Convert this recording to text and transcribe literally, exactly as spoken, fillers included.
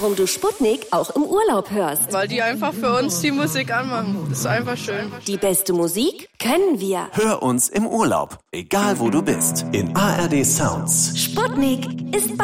warum du Sputnik auch im Urlaub hörst. Weil die einfach für uns die Musik anmachen. Das ist einfach schön. Die beste Musik können wir. Hör uns im Urlaub, egal wo du bist, in A R D Sounds. Sputnik ist